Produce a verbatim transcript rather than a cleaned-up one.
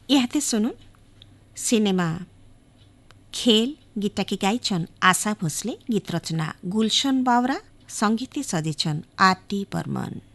इहाते सुनुन cinema खेल गीतटाके गाइछन् आशा भोसले, गीत रचना गुलशन बावरा, संगीत सजेछन् आर टी बर्मन।